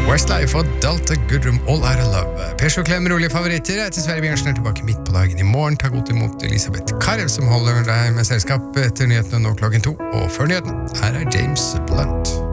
Westlife og Delta Goodrum, All Out of Love. Per Klem, rolige favoritter. Jeg heter Sverre Bjørnsen, tilbake midt på dagen i morgen. Ta godt imot Elisabeth Karev, som holder deg med selskap etter nyhetene nå klokken 2. Og før nyheten, her er James Blunt.